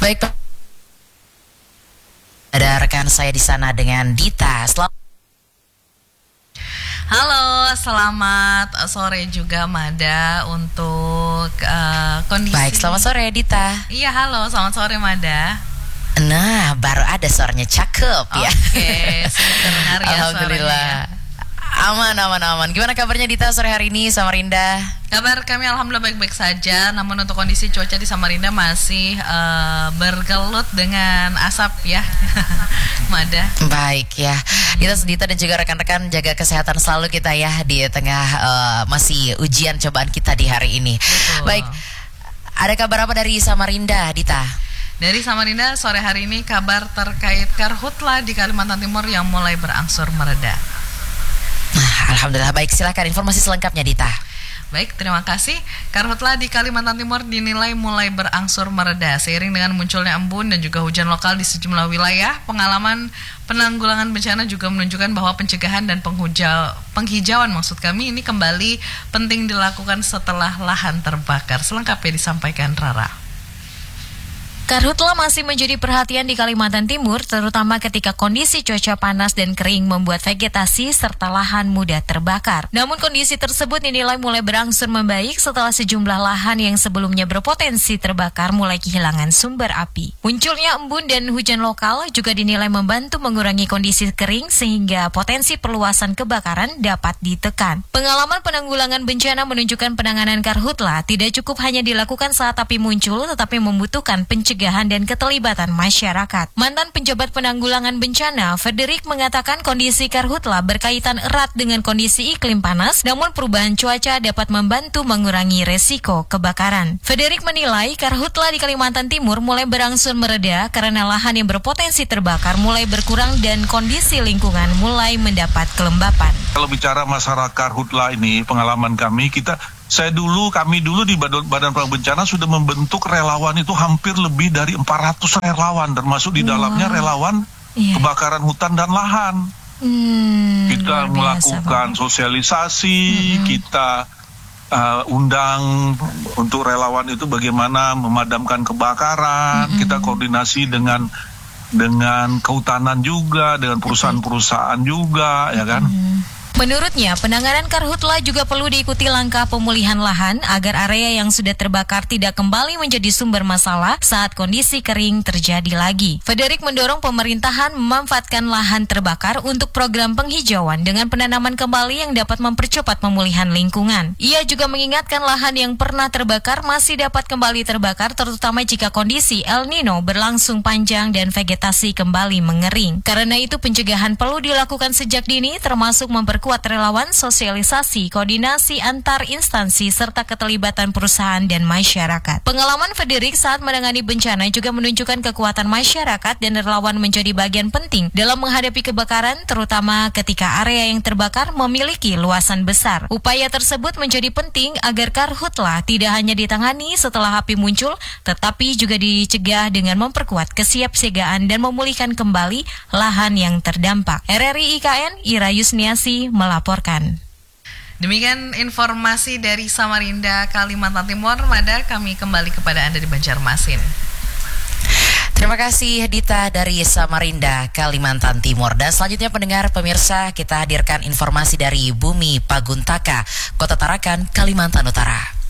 Baik, ada rekan saya di sana dengan Dita. Halo, selamat sore juga Mada untuk kondisi. Baik, selamat sore Dita. Iya, halo, selamat sore Mada. Nah, baru ada suaranya cakep ya. Oke, terdengar ya. Alhamdulillah. Aman. Gimana kabarnya Dita sore hari ini Samarinda? Kabar kami alhamdulillah baik-baik saja. Namun untuk kondisi cuaca di Samarinda masih bergelut dengan asap ya, Mada. Baik ya, Dita dan juga rekan-rekan jaga kesehatan selalu kita ya di tengah masih ujian cobaan kita di hari ini. Betul. Baik, ada kabar apa dari Samarinda, Dita? Dari Samarinda sore hari ini kabar terkait karhutla di Kalimantan Timur yang mulai berangsur mereda. Alhamdulillah, baik, silakan informasi selengkapnya Dita. Baik, terima kasih. Karhutla di Kalimantan Timur dinilai mulai berangsur mereda seiring dengan munculnya embun dan juga hujan lokal di sejumlah wilayah. Pengalaman penanggulangan bencana juga menunjukkan bahwa pencegahan dan penghijauan maksud kami ini kembali penting dilakukan setelah lahan terbakar. Selengkapnya disampaikan Rara. Karhutla masih menjadi perhatian di Kalimantan Timur, terutama ketika kondisi cuaca panas dan kering membuat vegetasi serta lahan mudah terbakar. Namun kondisi tersebut dinilai mulai berangsur membaik setelah sejumlah lahan yang sebelumnya berpotensi terbakar mulai kehilangan sumber api. Munculnya embun dan hujan lokal juga dinilai membantu mengurangi kondisi kering sehingga potensi perluasan kebakaran dapat ditekan. Pengalaman penanggulangan bencana menunjukkan penanganan karhutla tidak cukup hanya dilakukan saat api muncul, tetapi membutuhkan pencegahan dan keterlibatan masyarakat. Mantan penjabat penanggulangan bencana, Frederick mengatakan kondisi karhutla berkaitan erat dengan kondisi iklim panas, namun perubahan cuaca dapat membantu mengurangi resiko kebakaran. Frederick menilai karhutla di Kalimantan Timur mulai berangsur mereda karena lahan yang berpotensi terbakar mulai berkurang dan kondisi lingkungan mulai mendapat kelembapan. Kalau bicara masalah karhutla ini, pengalaman kami kami dulu di Badan Penanggulangan Bencana sudah membentuk relawan itu hampir lebih dari 400 relawan, termasuk di dalamnya relawan kebakaran hutan dan lahan. Kita melakukan sosialisasi, kita undang untuk relawan itu bagaimana memadamkan kebakaran, kita koordinasi dengan kehutanan juga, dengan perusahaan-perusahaan juga, ya kan. Menurutnya, penanganan karhutla juga perlu diikuti langkah pemulihan lahan agar area yang sudah terbakar tidak kembali menjadi sumber masalah saat kondisi kering terjadi lagi. Frederick mendorong pemerintahan memanfaatkan lahan terbakar untuk program penghijauan dengan penanaman kembali yang dapat mempercepat pemulihan lingkungan. Ia juga mengingatkan lahan yang pernah terbakar masih dapat kembali terbakar, terutama jika kondisi El Nino berlangsung panjang dan vegetasi kembali mengering. Karena itu pencegahan perlu dilakukan sejak dini, termasuk memperkuat relawan, sosialisasi, koordinasi antar instansi, serta keterlibatan perusahaan dan masyarakat. Pengalaman Frederick saat menangani bencana juga menunjukkan kekuatan masyarakat dan relawan menjadi bagian penting dalam menghadapi kebakaran, terutama ketika area yang terbakar memiliki luasan besar. Upaya tersebut menjadi penting agar karhutla tidak hanya ditangani setelah api muncul, tetapi juga dicegah dengan memperkuat kesiapsiagaan dan memulihkan kembali lahan yang terdampak. RRI IKN, Ira Yusniasi melaporkan. Demikian informasi dari Samarinda, Kalimantan Timur. Mada, kami kembali kepada Anda di Banjarmasin. Terima kasih Dita dari Samarinda, Kalimantan Timur. Dan selanjutnya pendengar pemirsa, kita hadirkan informasi dari Bumi Paguntaka, Kota Tarakan, Kalimantan Utara.